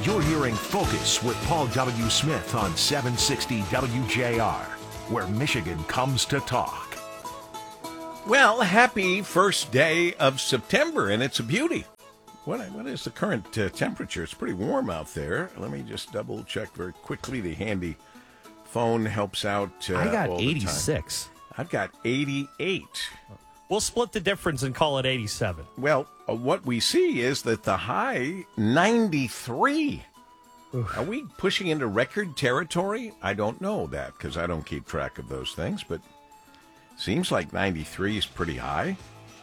You're hearing Focus with Paul W. Smith on 760 WJR, where Michigan comes to talk. Well, happy first day of September, and it's a beauty. What is the current temperature? It's pretty warm out there. Let me just double check very quickly. The handy phone helps out. I got all 86. I've got 88. We'll split the difference and call it 87. Well, what we see is that the high, 93. Oof. Are we pushing into record territory? I don't know that because I don't keep track of those things, but seems like 93 is pretty high.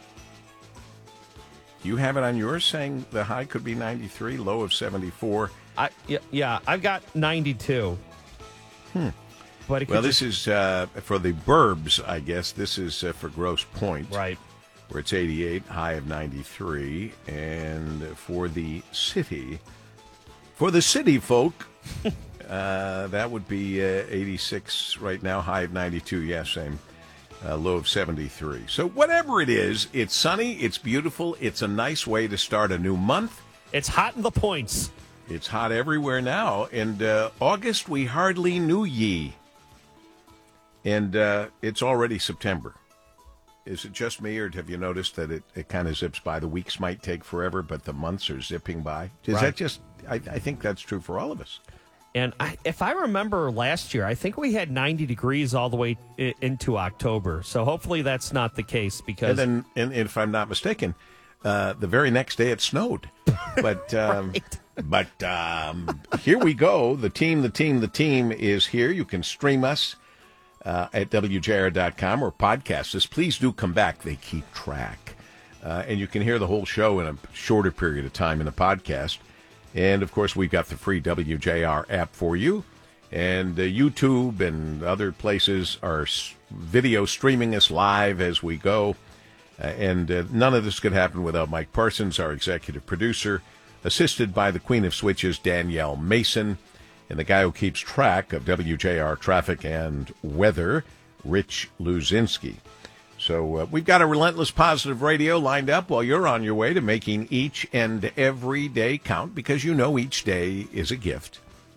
You have it on yours saying the high could be 93, low of 74. Yeah, I've got 92. But this is for the burbs, I guess. This is for Grosse Pointe. Right. Where it's 88, high of 93. And for the city folk, that would be 86 right now, high of 92. Yeah, same. Low of 73. So whatever it is, it's sunny, it's beautiful, it's a nice way to start a new month. It's hot in the points. It's hot everywhere now. And August, we hardly knew ye. And it's already September. Is it just me, or have you noticed that it kind of zips by? The weeks might take forever, but the months are zipping by. Is that just, I think that's true for all of us. And if I remember last year, I think we had 90 degrees all the way into October. So hopefully that's not the case. Because and if I'm not mistaken, the very next day it snowed. But but here we go. The team is here. You can stream us at WJR.com or podcast us. Please do come back. They keep track. And you can hear the whole show in a shorter period of time in the podcast. And, of course, we've got the free WJR app for you. And YouTube and other places are video streaming us live as we go. And none of this could happen without Mike Parsons, our executive producer, assisted by the Queen of Switches, Danielle Mason, and the guy who keeps track of WJR traffic and weather, Rich Luzinski. So we've got a Relentless Positive Radio lined up while you're on your way to making each and every day count, because you know each day is a gift.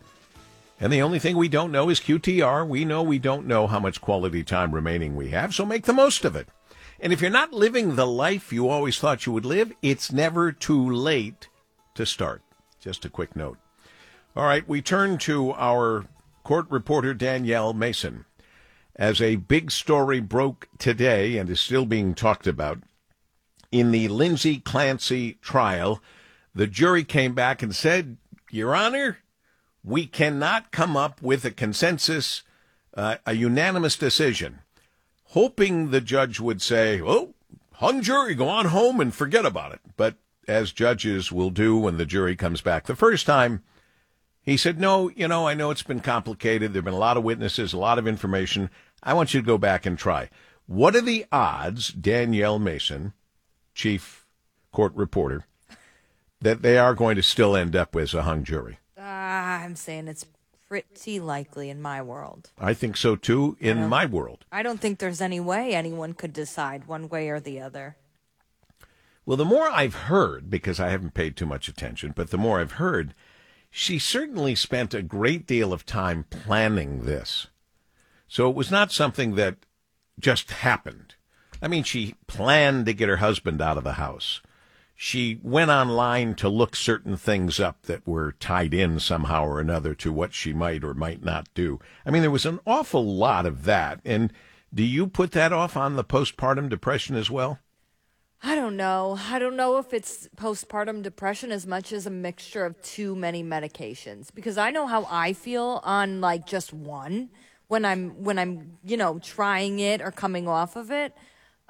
And the only thing we don't know is QTR. We know we don't know how much quality time remaining we have, so make the most of it. And if you're not living the life you always thought you would live, it's never too late to start. Just a quick note. All right, we turn to our court reporter, Danielle Mason. As a big story broke today and is still being talked about, in the Lindsay Clancy trial, the jury came back and said, Your Honor, we cannot come up with a consensus, a unanimous decision, hoping the judge would say, oh, hung jury, go on home and forget about it. But as judges will do when the jury comes back the first time, he said, no, I know it's been complicated. There have been a lot of witnesses, a lot of information. I want you to go back and try. What are the odds, Danielle Mason, chief court reporter, that they are going to still end up as a hung jury? I'm saying it's pretty likely in my world. I think so, too, in my world. I don't think there's any way anyone could decide one way or the other. Well, the more I've heard, because I haven't paid too much attention, but the more I've heard, she certainly spent a great deal of time planning this. So it was not something that just happened. I mean, she planned to get her husband out of the house. She went online to look certain things up that were tied in somehow or another to what she might or might not do. I mean, there was an awful lot of that. And do you put that off on the postpartum depression as well? I don't know. I don't know if it's postpartum depression as much as a mixture of too many medications. Because I know how I feel on like just one when I'm trying it or coming off of it.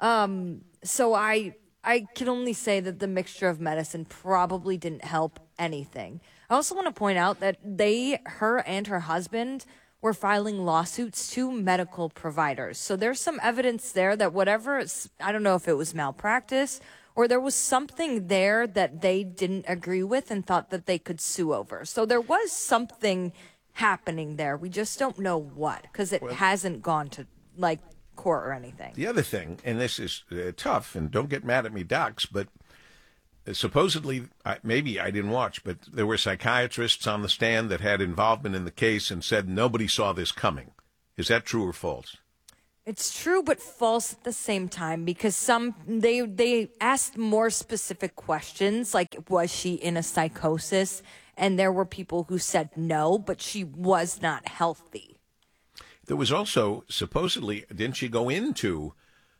So I can only say that the mixture of medicine probably didn't help anything. I also want to point out that her and her husband were filing lawsuits to medical providers. So there's some evidence there that I don't know if it was malpractice or there was something there that they didn't agree with and thought that they could sue over. So there was something happening there. We just don't know what, because it hasn't gone to court or anything. The other thing, and this is tough, and don't get mad at me, docs, but supposedly, maybe I didn't watch, but there were psychiatrists on the stand that had involvement in the case and said nobody saw this coming. Is that true or false? It's true, but false at the same time, because they asked more specific questions, like was she in a psychosis? And there were people who said no, but she was not healthy. There was also supposedly, didn't she go into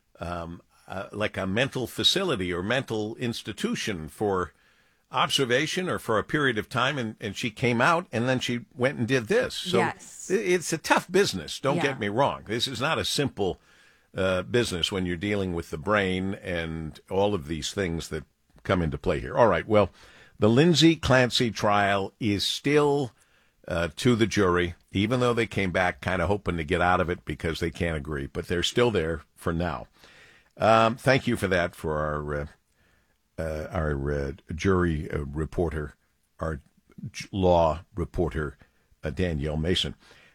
like a mental facility or mental institution for observation or for a period of time, and she came out and then she went and did this. So yes. It's a tough business. Don't get me wrong. This is not a simple business when you're dealing with the brain and all of these things that come into play here. All right. Well, the Lindsay Clancy trial is still to the jury, even though they came back kind of hoping to get out of it because they can't agree, but they're still there for now. Thank you for that for our jury reporter, our law reporter, Danielle Mason.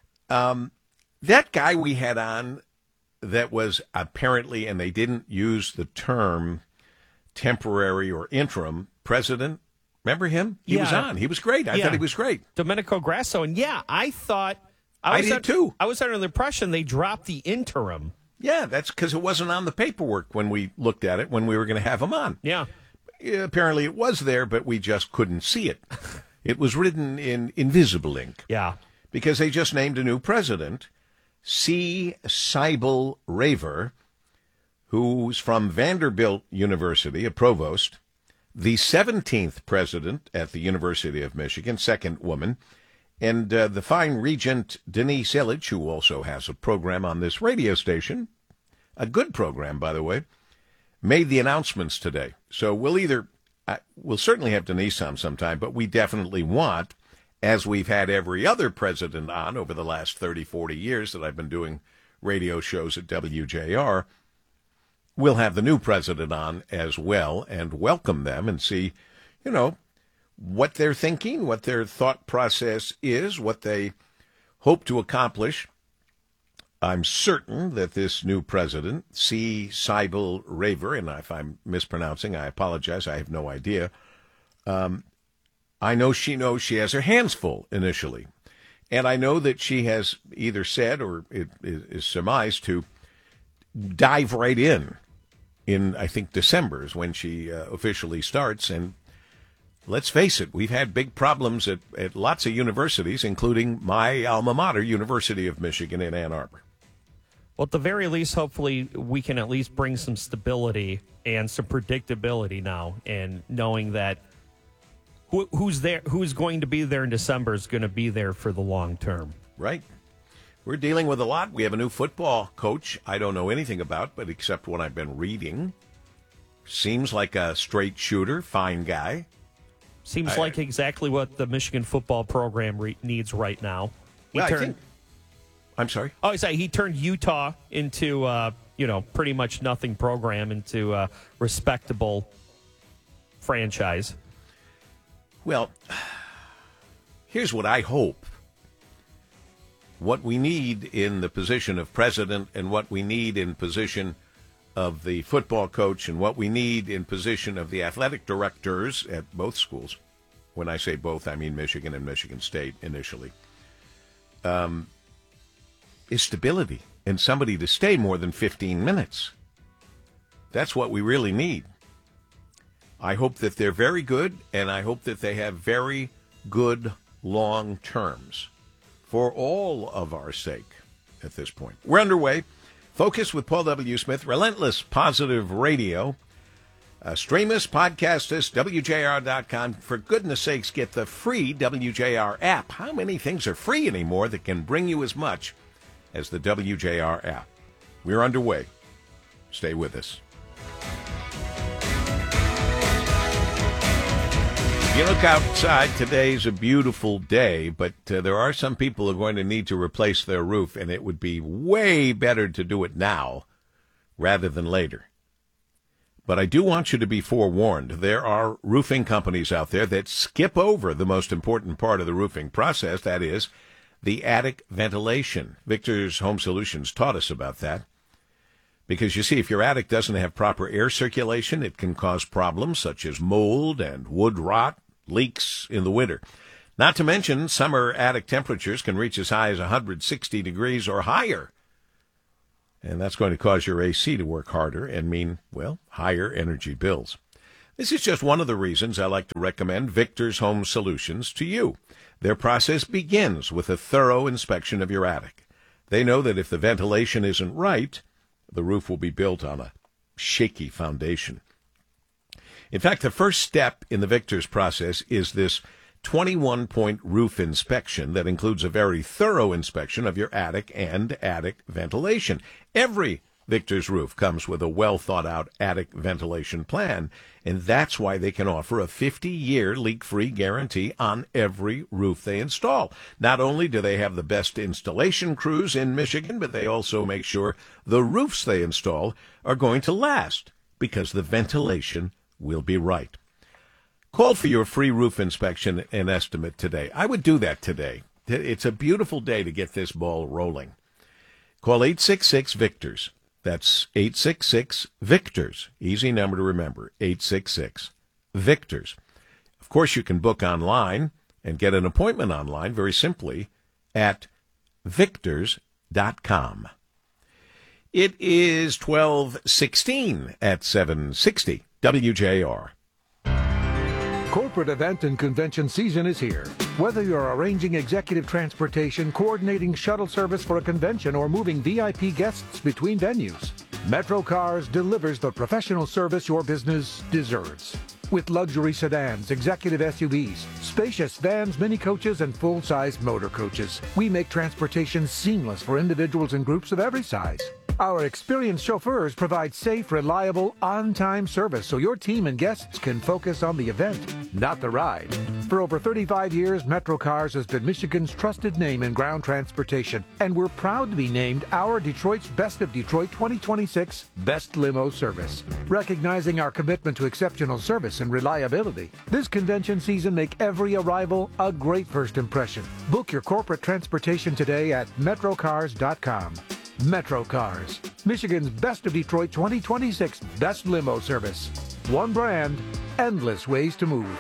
That guy we had on that was apparently, and they didn't use the term temporary or interim, president. Remember him? He was on. He was great. I thought he was great. Domenico Grasso. And I thought... I did too. I was under the impression they dropped the interim. Yeah, that's because it wasn't on the paperwork when we looked at it, when we were going to have him on. Yeah. Apparently it was there, but we just couldn't see it. It was written in invisible ink. Yeah. Because they just named a new president, C. Seibel Raver, who's from Vanderbilt University, a provost, the 17th president at the University of Michigan, second woman, and the fine Regent Denise Illich, who also has a program on this radio station, a good program, by the way, made the announcements today. So we'll certainly have Denise on sometime, but we definitely want, as we've had every other president on over the last 30, 40 years that I've been doing radio shows at WJR, we'll have the new president on as well and welcome them and see, what they're thinking, what their thought process is, what they hope to accomplish. I'm certain that this new president, C. Seibel Raver, and if I'm mispronouncing, I apologize, I have no idea. I know she knows she has her hands full initially. And I know that she has either said or it is surmised to dive right in, I think, December is when she officially starts. And let's face it, we've had big problems at lots of universities, including my alma mater, University of Michigan in Ann Arbor. Well, at the very least, hopefully, we can at least bring some stability and some predictability now, and knowing that who's going to be there in December is going to be there for the long term. Right. We're dealing with a lot. We have a new football coach I don't know anything about, but except what I've been reading. Seems like a straight shooter, fine guy. Seems like exactly what the Michigan football program needs right now. I'm sorry? Oh, I say he turned Utah into, pretty much nothing program into a respectable franchise. Well, here's what I hope. What we need in the position of president and what we need in position of the football coach and what we need in position of the athletic directors at both schools. When I say both, I mean Michigan and Michigan State initially. Is stability and somebody to stay more than 15 minutes. That's what we really need. I hope that they're very good, and I hope that they have very good long terms for all of our sake at this point. We're underway. Focus with Paul W. Smith, Relentless Positive Radio. Stream us, podcast us, WJR.com. For goodness sakes, get the free WJR app. How many things are free anymore that can bring you as much as the WJR app? We're underway. Stay with us. If you look outside, today's a beautiful day, but there are some people who are going to need to replace their roof, and it would be way better to do it now rather than later. But I do want you to be forewarned. There are roofing companies out there that skip over the most important part of the roofing process, that is, the attic ventilation. Victor's Home Solutions taught us about that. Because you see, if your attic doesn't have proper air circulation, it can cause problems such as mold and wood rot, leaks in the winter. Not to mention, summer attic temperatures can reach as high as 160 degrees or higher. And that's going to cause your AC to work harder and mean, well, higher energy bills. This is just one of the reasons I like to recommend Victor's Home Solutions to you. Their process begins with a thorough inspection of your attic. They know that if the ventilation isn't right, the roof will be built on a shaky foundation. In fact, the first step in the Victor's process is this 21-point roof inspection that includes a very thorough inspection of your attic and attic ventilation. Every Victor's roof comes with a well-thought-out attic ventilation plan, and that's why they can offer a 50-year leak-free guarantee on every roof they install. Not only do they have the best installation crews in Michigan, but they also make sure the roofs they install are going to last because the ventilation will be right. Call for your free roof inspection and estimate today. I would do that today. It's a beautiful day to get this ball rolling. Call 866-VICTORS. That's 866-VICTORS. Easy number to remember, 866-VICTORS. Of course, you can book online and get an appointment online very simply at victors.com. It is 12:16 at 760 WJR. Corporate event and convention season is here. Whether you're arranging executive transportation, coordinating shuttle service for a convention, or moving VIP guests between venues, Metro Cars delivers the professional service your business deserves. With luxury sedans, executive SUVs, spacious vans, mini coaches, and full-size motor coaches, we make transportation seamless for individuals and groups of every size. Our experienced chauffeurs provide safe, reliable, on-time service so your team and guests can focus on the event, not the ride. For over 35 years, Metro Cars has been Michigan's trusted name in ground transportation, and we're proud to be named our Detroit's Best of Detroit 2026 Best Limo Service. Recognizing our commitment to exceptional service and reliability, this convention season make every arrival a great first impression. Book your corporate transportation today at metrocars.com. Metro Cars, Michigan's Best of Detroit 2026 Best Limo Service. One brand, endless ways to move.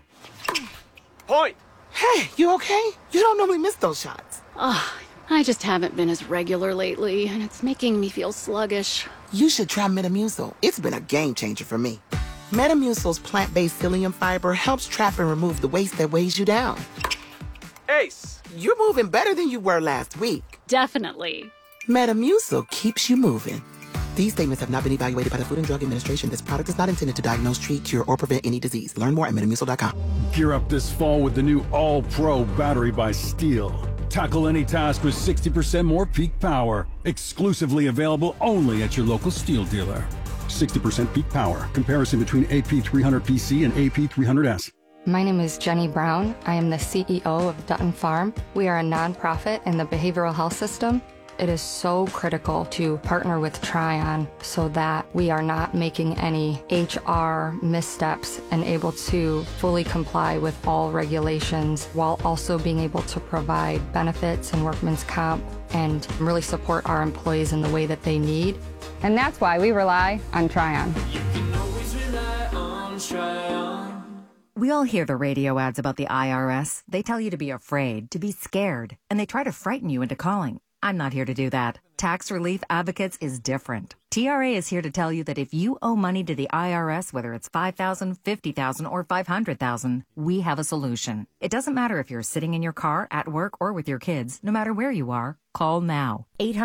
Point! Hey, you okay? You don't normally miss those shots. I just haven't been as regular lately, and it's making me feel sluggish. You should try Metamucil. It's been a game changer for me. Metamucil's plant-based psyllium fiber helps trap and remove the waste that weighs you down. Ace! You're moving better than you were last week. Definitely. Metamucil keeps you moving. These statements have not been evaluated by the Food and Drug Administration. This product is not intended to diagnose, treat, cure, or prevent any disease. Learn more at metamucil.com. Gear up this fall with the new All-Pro battery by Steel. Tackle any task with 60% more peak power. Exclusively available only at your local Steel dealer. 60% peak power. Comparison between AP300PC and AP300S. My name is Jenny Brown. I am the CEO of Dutton Farm. We are a nonprofit in the behavioral health system. It is so critical to partner with Tryon so that we are not making any HR missteps and able to fully comply with all regulations while also being able to provide benefits and workman's comp and really support our employees in the way that they need. And that's why we rely on Tryon. You can always rely on Tryon. We all hear the radio ads about the IRS. They tell you to be afraid, to be scared, and they try to frighten you into calling. I'm not here to do that. Tax Relief Advocates is different. TRA is here to tell you that if you owe money to the IRS, whether it's $5,000, $50,000, or $500,000, we have a solution. It doesn't matter if you're sitting in your car, at work, or with your kids. No matter where you are, call now.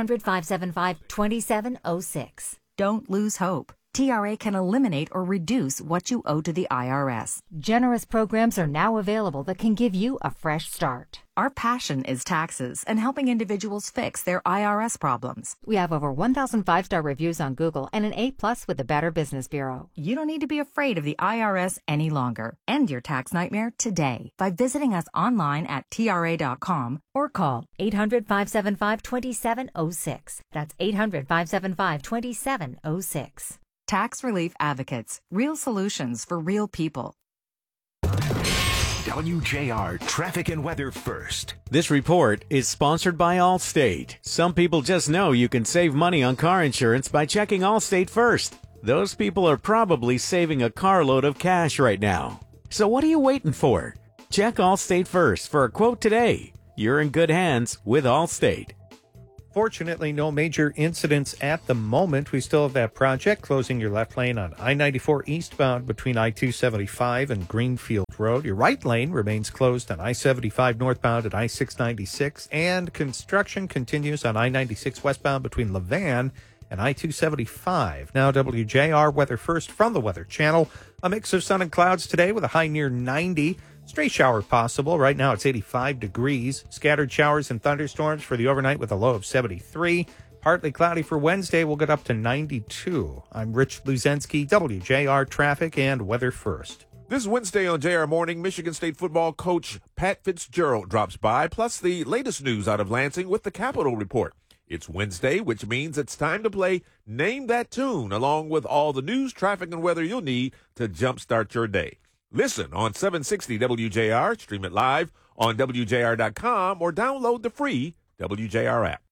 800-575-2706. Don't lose hope. TRA can eliminate or reduce what you owe to the IRS. Generous programs are now available that can give you a fresh start. Our passion is taxes and helping individuals fix their IRS problems. We have over 1,000 5-star reviews on Google and an A+ with the Better Business Bureau. You don't need to be afraid of the IRS any longer. End your tax nightmare today by visiting us online at TRA.com or call 800-575-2706. That's 800-575-2706. Tax Relief Advocates. Real solutions for real people. WJR Traffic and Weather First. This report is sponsored by Allstate. Some people just know you can save money on car insurance by checking Allstate first. Those people are probably saving a carload of cash right now. So what are you waiting for? Check Allstate first for a quote today. You're in good hands with Allstate. Fortunately, no major incidents at the moment. We still have that project closing your left lane on I-94 eastbound between I-275 and Greenfield Road. Your right lane remains closed on I-75 northbound at I-696, and construction continues on I-96 westbound between Levan and I-275. Now, WJR Weather First from the Weather Channel. A mix of sun and clouds today with a high near 90. Stray shower possible. Right now it's 85 degrees. Scattered showers and thunderstorms for the overnight with a low of 73. Partly cloudy for Wednesday. We'll get up to 92. I'm Rich Luzensky, WJR Traffic and Weather First. This Wednesday on JR Morning, Michigan State football coach Pat Fitzgerald drops by, plus the latest news out of Lansing with the Capitol Report. It's Wednesday, which means it's time to play Name That Tune, along with all the news, traffic, and weather you'll need to jumpstart your day. Listen on 760 WJR, stream it live on WJR.com, or download the free WJR app.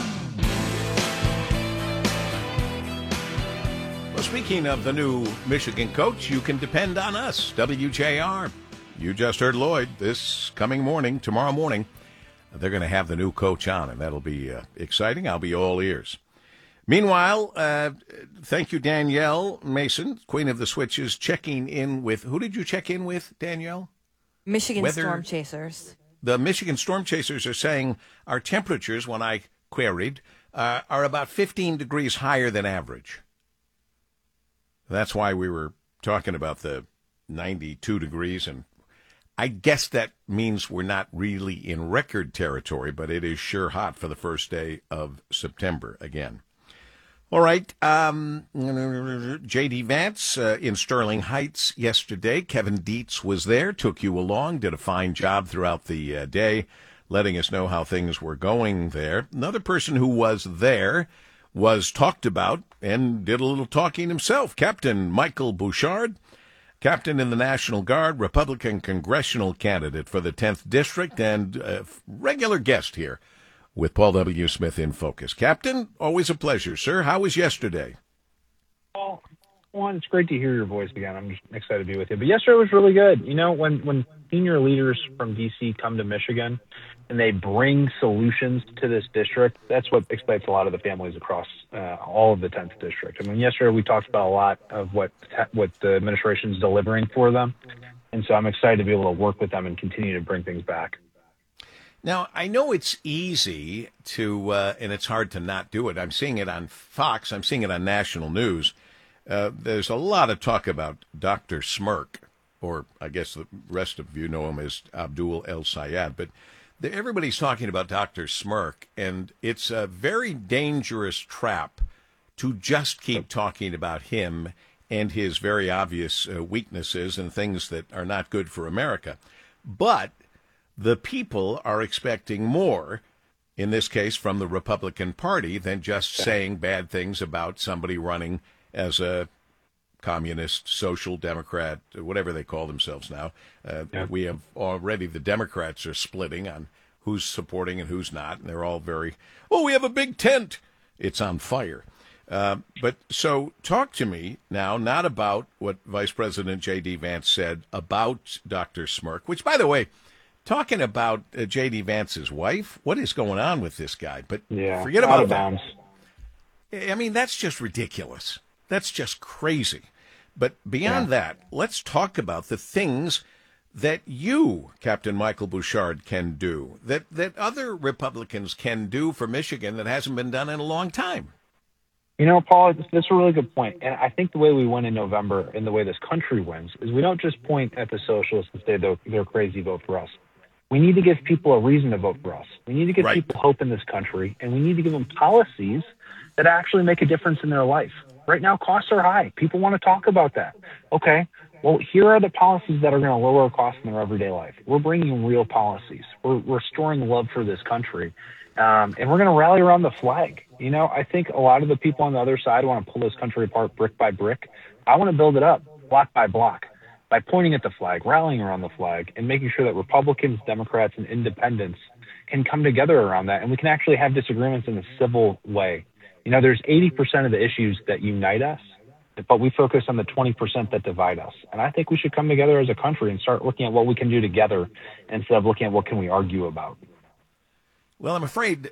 Well, speaking of the new Michigan coach, you can depend on us, WJR. You just heard Lloyd this coming morning, tomorrow morning. They're going to have the new coach on, and that'll be exciting. I'll be all ears. Meanwhile, thank you, Danielle Mason, Queen of the Switches, checking in with, who did you check in with, Danielle? Michigan Storm Chasers. The Michigan Storm Chasers are saying our temperatures, when I queried, are about 15 degrees higher than average. That's why we were talking about the 92 degrees, and I guess that means we're not really in record territory, but it is sure hot for the first day of September again. All right, J.D. Vance in Sterling Heights yesterday. Kevin Dietz was there, took you along, did a fine job throughout the day, letting us know how things were going there. Another person who was there was talked about and did a little talking himself, Captain Michael Bouchard, captain in the National Guard, Republican congressional candidate for the 10th District, and regular guest here with Paul W. Smith in Focus. Captain, always a pleasure, sir. How was yesterday? Well, one, it's great to hear your voice again. I'm just excited to be with you. But yesterday was really good. You know, when senior leaders from D.C. come to Michigan and they bring solutions to this district, that's what excites a lot of the families across all of the 10th District. I mean, yesterday we talked about a lot of what the administration is delivering for them. And so I'm excited to be able to work with them and continue to bring things back. Now, I know it's easy to, and it's hard to not do it. I'm seeing it on Fox. I'm seeing it on national news. There's a lot of talk about Dr. Smirk, or I guess the rest of you know him as Abdul El Sayed. But everybody's talking about Dr. Smirk, and it's a very dangerous trap to just keep talking about him and his very obvious weaknesses and things that are not good for America. But the people are expecting more, in this case from the Republican Party, than just saying bad things about somebody running as a communist, social democrat, whatever they call themselves now. We have already, the Democrats are splitting on who's supporting and who's not, and they're all very, we have a big tent. It's on fire. But so talk to me now, not about what Vice President J.D. Vance said about Dr. Smirk, which, by the way, talking about J.D. Vance's wife, what is going on with this guy? But forget about that. I mean, that's just ridiculous. That's just crazy. But beyond that, let's talk about the things that you, Captain Michael Bouchard, can do, that other Republicans can do for Michigan that hasn't been done in a long time. You know, Paul, that's a really good point. And I think the way we win in November and the way this country wins is we don't just point at the socialists and say they're crazy, vote for us. We need to give people a reason to vote for us. We need to give people hope in this country, and we need to give them policies that actually make a difference in their life. Right now, costs are high. People want to talk about that. Okay, well, here are the policies that are going to lower costs in their everyday life. We're bringing real policies. We're restoring love for this country, and we're going to rally around the flag. You know, I think a lot of the people on the other side want to pull this country apart brick by brick. I want to build it up block by block. by pointing at the flag, rallying around the flag, and making sure that Republicans, Democrats, and independents can come together around that, and we can actually have disagreements in a civil way. There's 80% of the issues that unite us, but we focus on the 20% that divide us. And I think we should come together as a country and start looking at what we can do together instead of looking at what can we argue about. Well, I'm afraid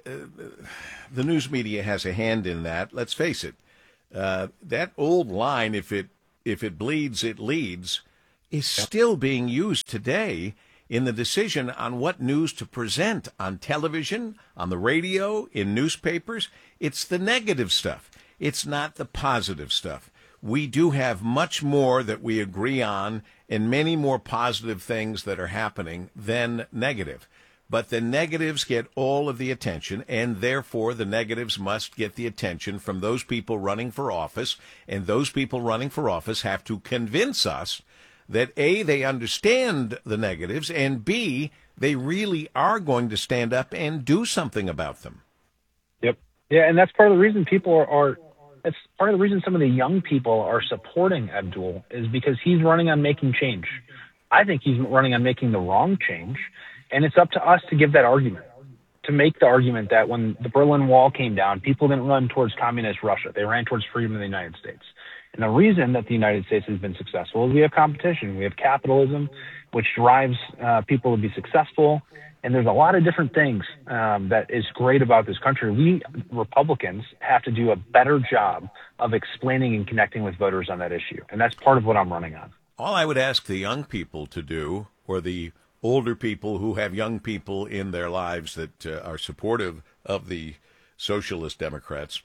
the news media has a hand in that. Let's face it. That old line, if it bleeds, it leads, is still being used today in the decision on what news to present on television, on the radio, in newspapers. It's the negative stuff. It's not the positive stuff. We do have much more that we agree on and many more positive things that are happening than negative. But the negatives get all of the attention, and therefore the negatives must get the attention from those people running for office, and those people running for office have to convince us that, A, they understand the negatives, and B, they really are going to stand up and do something about them. Yep. Yeah, and that's part of the reason people that's part of the reason some of the young people are supporting Abdul, is because he's running on making change. I think he's running on making the wrong change. And it's up to us to give that argument, to make the argument that when the Berlin Wall came down, people didn't run towards communist Russia. They ran towards freedom in the United States. And the reason that the United States has been successful is we have competition. We have capitalism, which drives people to be successful. And there's a lot of different things that is great about this country. We Republicans have to do a better job of explaining and connecting with voters on that issue. And that's part of what I'm running on. All I would ask the young people to do, or the older people who have young people in their lives that are supportive of the Socialist Democrats,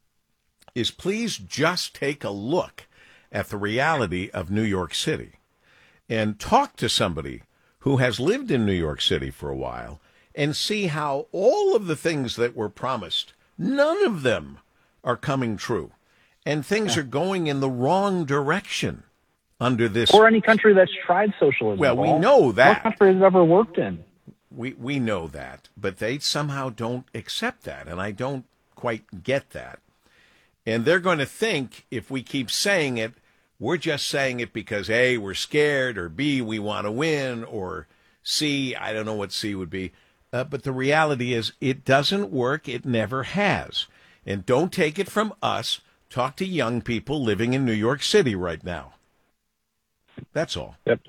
is please just take a look at the reality of New York City and talk to somebody who has lived in New York City for a while and see how all of the things that were promised, none of them are coming true, and things are going in the wrong direction. Under this, or any country that's tried socialism. Well, we know that. What country has ever worked in? We know that, but they somehow don't accept that, and I don't quite get that. And they're going to think if we keep saying it, we're just saying it because A, we're scared, or B, we want to win, or C, I don't know what C would be. But the reality is it doesn't work. It never has. And don't take it from us. Talk to young people living in New York City right now. That's all. Yep.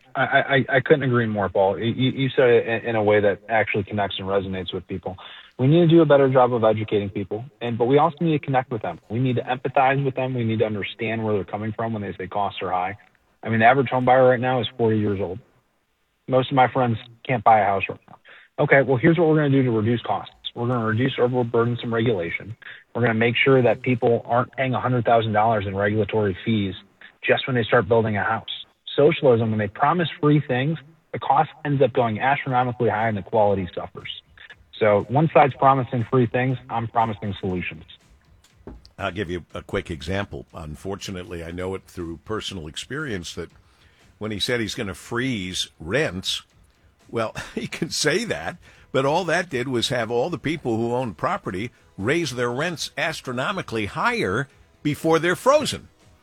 I couldn't agree more, Paul. You said it in a way that actually connects and resonates with people. We need to do a better job of educating people, but we also need to connect with them. We need to empathize with them. We need to understand where they're coming from when they say costs are high. I mean, the average home buyer right now is 40 years old. Most of my friends can't buy a house right now. Okay, well, here's what we're going to do to reduce costs. We're going to reduce overburdensome regulation. We're going to make sure that people aren't paying $100,000 in regulatory fees just when they start building a house. Socialism, when they promise free things, the cost ends up going astronomically high and the quality suffers. So one side's promising free things, I'm promising solutions. I'll give you a quick example. Unfortunately, I know it through personal experience that when he said he's going to freeze rents, well, he can say that, but all that did was have all the people who own property raise their rents astronomically higher before they're frozen.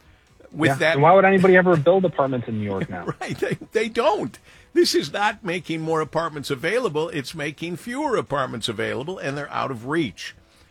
And why would anybody ever build apartments in New York now? Right, they don't. This is not making more apartments available. It's making fewer apartments available, and they're out of reach.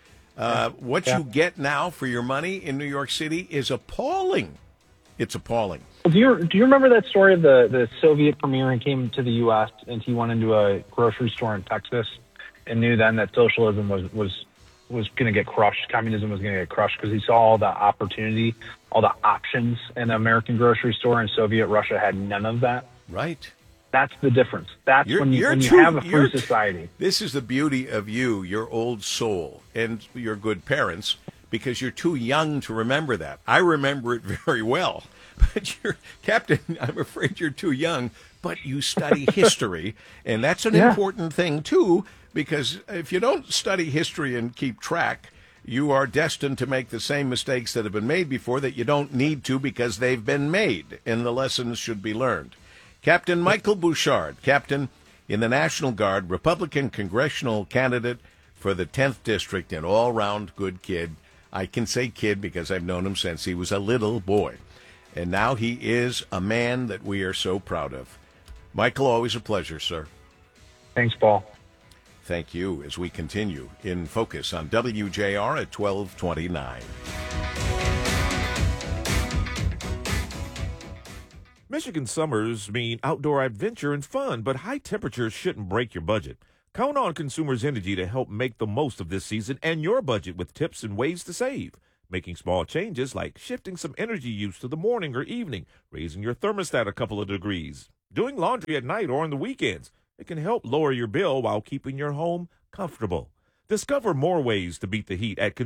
What you get now for your money in New York City is appalling. It's appalling. Do you remember that story of the Soviet premier who came to the U.S. and he went into a grocery store in Texas and knew then that socialism was going to get crushed, communism was going to get crushed because he saw all the opportunity, all the options in the American grocery store, and Soviet Russia had none of that. Right. That's the difference. That's when you have a free society. This is the beauty of you, your old soul, and your good parents, because you're too young to remember that. I remember it very well. But Captain, I'm afraid you're too young, but you study history, and that's an important thing, too, because if you don't study history and keep track, you are destined to make the same mistakes that have been made before that you don't need to because they've been made, and the lessons should be learned. Captain Michael Bouchard, captain in the National Guard, Republican congressional candidate for the 10th District, an all-round good kid. I can say kid because I've known him since he was a little boy. And now he is a man that we are so proud of. Michael, always a pleasure, sir. Thanks, Paul. Thank you as we continue in Focus on WJR at 1229. Michigan summers mean outdoor adventure and fun, but high temperatures shouldn't break your budget. Count on Consumers Energy to help make the most of this season and your budget with tips and ways to save. Making small changes like shifting some energy use to the morning or evening, raising your thermostat a couple of degrees, doing laundry at night or on the weekends. It can help lower your bill while keeping your home comfortable. Discover more ways to beat the heat at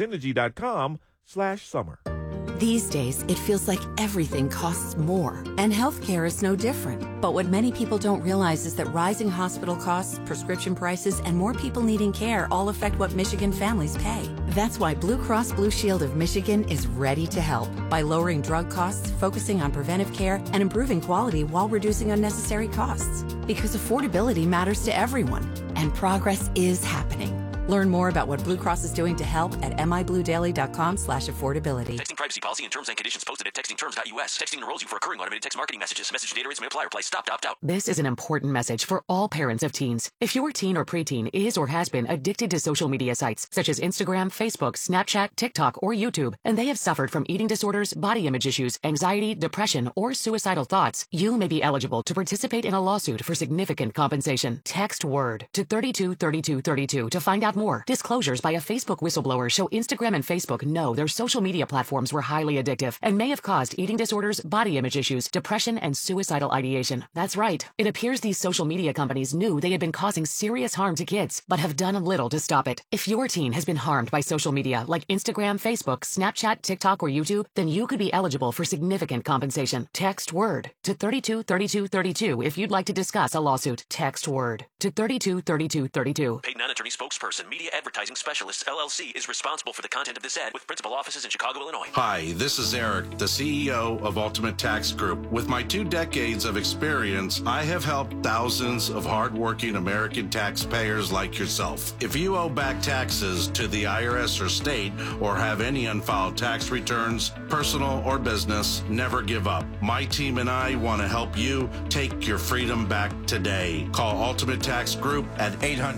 consumersenergy.com/summer. These days, it feels like everything costs more, and healthcare is no different. But what many people don't realize is that rising hospital costs, prescription prices, and more people needing care all affect what Michigan families pay. That's why Blue Cross Blue Shield of Michigan is ready to help by lowering drug costs, focusing on preventive care, and improving quality while reducing unnecessary costs. Because affordability matters to everyone, and progress is happening. Learn more about what Blue Cross is doing to help at mibluedaily.com/affordability. Texting privacy policy and terms and conditions posted at textingterms.us. Texting enrolls you for recurring automated text marketing messages. Message data rates may apply. Reply stop to opt out. This is an important message for all parents of teens. If your teen or preteen is or has been addicted to social media sites such as Instagram, Facebook, Snapchat, TikTok, or YouTube, and they have suffered from eating disorders, body image issues, anxiety, depression, or suicidal thoughts, you may be eligible to participate in a lawsuit for significant compensation. Text WORD to 323232 to find out more. Disclosures by a Facebook whistleblower show Instagram and Facebook know their social media platforms were highly addictive and may have caused eating disorders, body image issues, depression, and suicidal ideation. That's right. It appears these social media companies knew they had been causing serious harm to kids, but have done little to stop it. If your teen has been harmed by social media like Instagram, Facebook, Snapchat, TikTok, or YouTube, then you could be eligible for significant compensation. Text WORD to 323232 if you'd like to discuss a lawsuit. Text WORD to 323232. Paid non-attorney spokesperson, Media Advertising Specialists, LLC, is responsible for the content of this ad with principal offices in Chicago, Illinois. Hi, this is Eric, the CEO of Ultimate Tax Group. With my 2 decades of experience, I have helped thousands of hardworking American taxpayers like yourself. If you owe back taxes to the IRS or state or have any unfiled tax returns, personal or business, never give up. My team and I want to help you take your freedom back today. Call Ultimate Tax Group at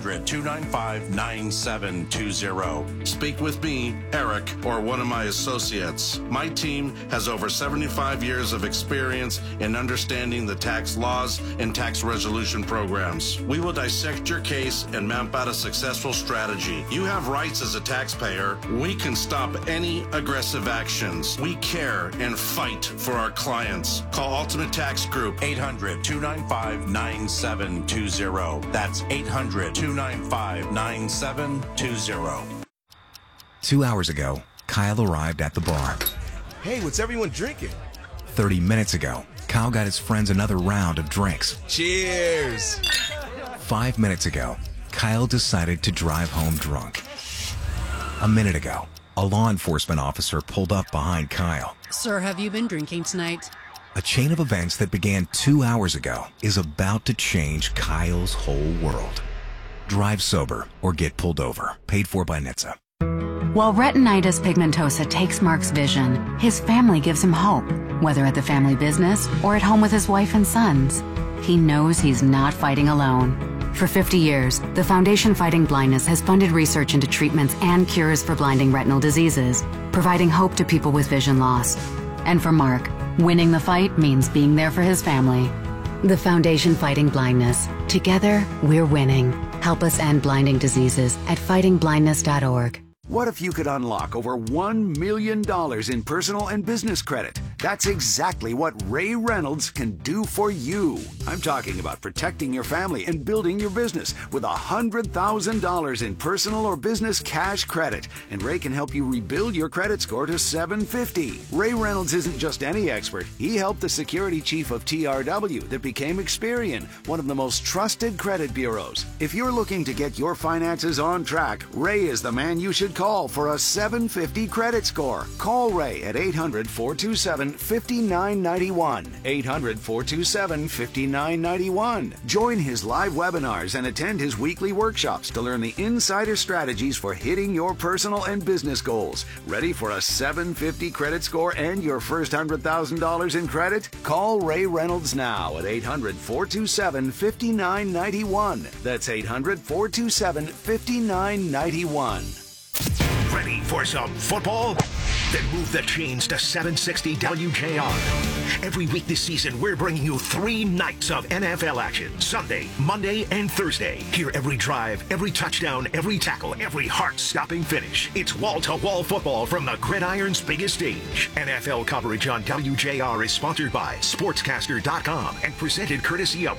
800-295-9720. Speak with me, Eric, or one of my associates. My team has over 75 years of experience in understanding the tax laws and tax resolution programs. We will dissect your case and map out a successful strategy. You have rights as a taxpayer. We can stop any aggressive actions. We care and fight for our clients. Call Ultimate Tax Group, 800-295-9720. That's 800-295-9720. 2 hours ago, Kyle arrived at the bar. Hey, what's everyone drinking? 30 minutes ago, Kyle got his friends another round of drinks. Cheers! 5 minutes ago, Kyle decided to drive home drunk. A minute ago, a law enforcement officer pulled up behind Kyle. Sir, have you been drinking tonight? A chain of events that began 2 hours ago is about to change Kyle's whole world. Drive sober or get pulled over. Paid for by NHTSA. While retinitis pigmentosa takes Mark's vision, his family gives him hope, whether at the family business or at home with his wife and sons. He knows he's not fighting alone. For 50 years, the Foundation Fighting Blindness has funded research into treatments and cures for blinding retinal diseases, providing hope to people with vision loss. And for Mark, winning the fight means being there for his family. The Foundation Fighting Blindness. Together, we're winning. Help us end blinding diseases at fightingblindness.org. What if you could unlock over $1 million in personal and business credit? That's exactly what Ray Reynolds can do for you. I'm talking about protecting your family and building your business with $100,000 in personal or business cash credit. And Ray can help you rebuild your credit score to 750. Ray Reynolds isn't just any expert. He helped the security chief of TRW that became Experian, one of the most trusted credit bureaus. If you're looking to get your finances on track, Ray is the man you should call for a 750 credit score. Call Ray at 800-427 800-427-5991. 800-427-5991. Join his live webinars and attend his weekly workshops to learn the insider strategies for hitting your personal and business goals. Ready for a 750 credit score and your first $100,000 in credit? Call Ray Reynolds now at 800-427-5991. That's 800-427-5991. Ready for some football? Then move the chains to 760 WJR. Every week this season, we're bringing you 3 nights of NFL action. Sunday, Monday, and Thursday. Hear every drive, every touchdown, every tackle, every heart-stopping finish. It's wall-to-wall football from the gridiron's biggest stage. NFL coverage on WJR is sponsored by Sportscaster.com and presented courtesy of